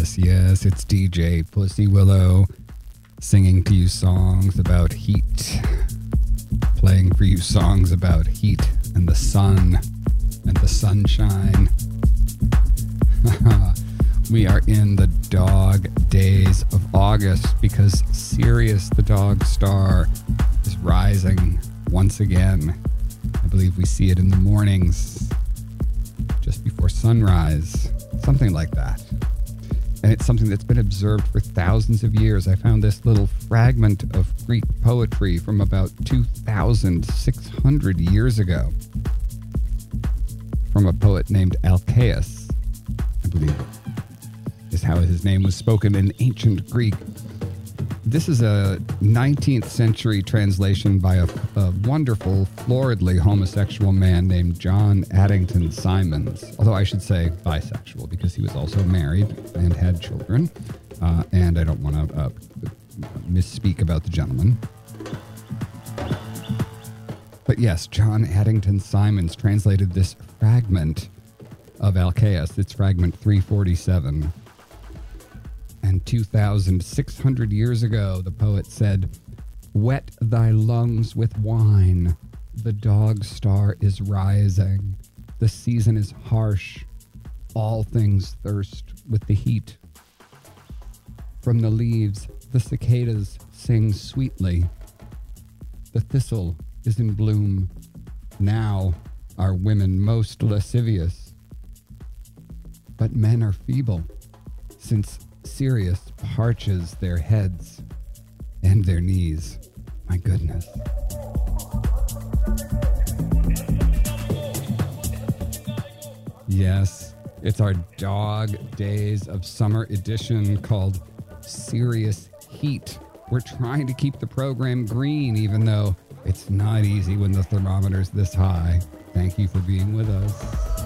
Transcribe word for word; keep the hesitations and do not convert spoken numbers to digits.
Yes, yes, it's D J Pussy Willow singing to you songs about heat, playing for you songs about heat and the sun and the sunshine. We are in the dog days of August because Sirius, the dog star, is rising once again. I believe we see it in the mornings, just before sunrise, something like that. And it's something that's been observed for thousands of years. I found this little fragment of Greek poetry from about two thousand six hundred years ago from a poet named Alcaeus, I believe is how his name was spoken in ancient Greek. This is a nineteenth century translation by a, a wonderful, floridly homosexual man named John Addington Symonds. Although I should say bisexual, because he was also married and had children. Uh, and I don't want to uh, misspeak about the gentleman. But yes, John Addington Symonds translated this fragment of Alcaeus. It's fragment three forty-seven. And two thousand six hundred years ago, the poet said, "Wet thy lungs with wine. The dog star is rising. The season is harsh. All things thirst with the heat. From the leaves, the cicadas sing sweetly. The thistle is in bloom. Now are women most lascivious. But men are feeble, since Sirius parches their heads and their knees." My goodness. Yes, it's our Dog Days of Summer edition called Serious Heat. We're trying to keep the program green, even though it's not easy when the thermometer's this high. Thank you for being with us.